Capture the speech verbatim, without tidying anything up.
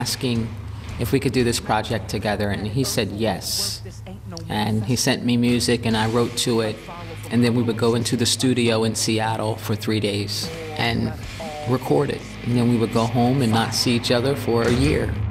asking if we could do this project together, and he said yes. And he sent me music and I wrote to it, and then we would go into the studio in Seattle for three days and record it. And then we would go home and not see each other for a year.